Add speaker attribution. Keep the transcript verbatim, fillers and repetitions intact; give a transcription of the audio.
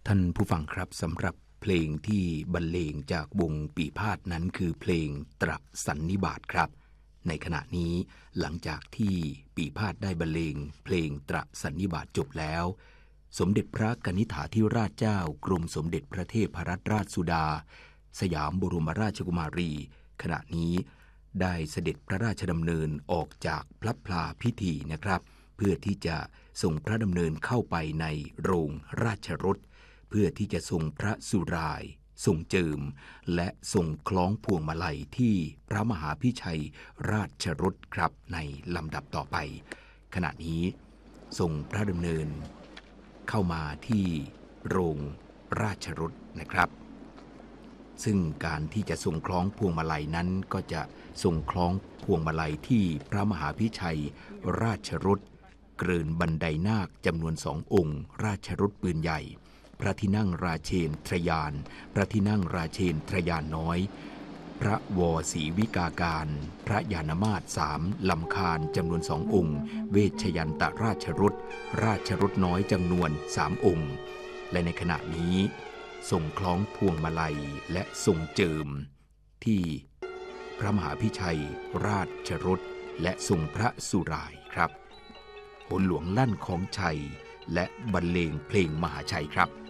Speaker 1: ท่านผู้ฟังครับสำหรับเพลงที่บรรเลงจากวงปีพาทย์นั้นคือเพลงตรสันนิบาตครับในขณะนี้หลังจากที่ปีพาทย์ได้บรรเลงเพลงตรสันนิบาตจบแล้วสมเด็จพระกนิษฐาธิราชเจ้ากรมสมเด็จพระเทพรัตนราชสุดาสยามบรมราชกุมารีขณะนี้ได้เสด็จพระราชดำเนินออกจากพระพลาพิธีนะครับเพื่อที่จะส่งพระดำเนินเข้าไปในโรงราชรถเพื่อที่จะทรงพระสุรายทรงเจิมและทรงคล้องพวงมาลัยที่พระมหาพิชัยราชรถครับในลำดับต่อไปขณะนี้ทรงพระดำเนินเข้ามาที่โรงราชรถนะครับซึ่งการที่จะทรงคล้องพวงมาลัยนั้นก็จะทรงคล้องพวงมาลัยที่พระมหาพิชัยราชรถเกรินบันไดนาคจำนวนสององค์ราชรถปืนใหญ่พระที่นั่งราเชนทรยานพระที่นั่งราเชนทรยานน้อยพระวศรีวิกาการพระยานมาศสามลำคาญจำนวนสององค์เวชยันตราชรถราชรถน้อยจำนวนสามองค์และในขณะนี้ทรงคล้องพวงมาลัยและทรงเจิมที่พระมหาพิชัยราชรถและทรงพระสุรายครับโหนหลวงลั่นของชัยและบรรเลงเพลงมหาชัยครับ